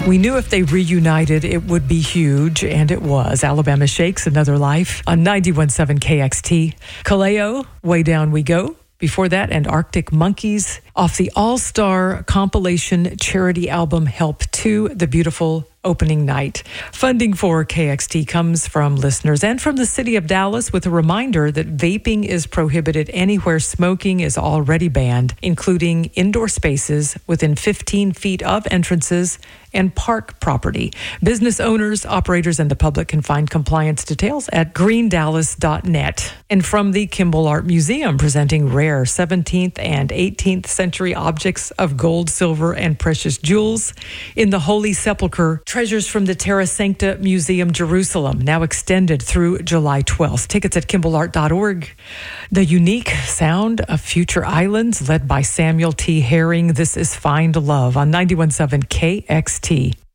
We knew if they reunited, it would be huge, and it was. Alabama Shakes, Another Life on 91.7 KXT. Kaleo, Way Down We Go. Before that, and Arctic Monkeys off the All-Star compilation charity album Help 2, The Beautiful Opening Night. Funding for KXT comes from listeners and from the city of Dallas, with a reminder that vaping is prohibited anywhere smoking is already banned, including indoor spaces within 15 feet of entrances and park property. Business owners, operators, and the public can find compliance details at greendallas.net. And from the Kimball Art Museum, presenting rare 17th and 18th century objects of gold, silver, and precious jewels in the Holy Sepulchre. Treasures from the Terra Sancta Museum, Jerusalem, now extended through July 12th. Tickets at kimballart.org. The unique sound of Future Islands, led by Samuel T. Herring. This is Find Love on 91.7 KXT.